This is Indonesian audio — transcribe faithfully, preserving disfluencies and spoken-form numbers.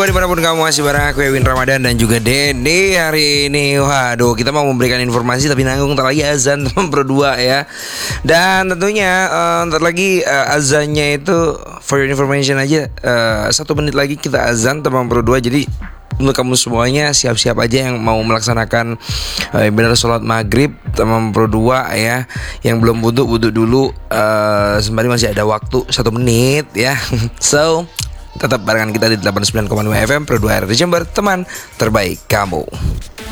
Pro dua dimanapun kamu masih bareng aku Ewin Ramadan dan juga Denny hari ini. Waduh, kita mau memberikan informasi tapi nanggung ntar lagi azan teman Pro dua ya. Dan tentunya uh, ntar lagi uh, azannya itu for your information aja, uh, satu menit lagi kita azan teman Pro dua. Jadi untuk kamu semuanya siap-siap aja yang mau melaksanakan uh, ibadah sholat maghrib teman Pro dua ya. Yang belum wudhu, wudhu dulu, uh, sembari masih ada waktu satu menit ya. So tetap barengan kita di delapan puluh sembilan koma dua F M Pro dua R di Jember, teman terbaik kamu.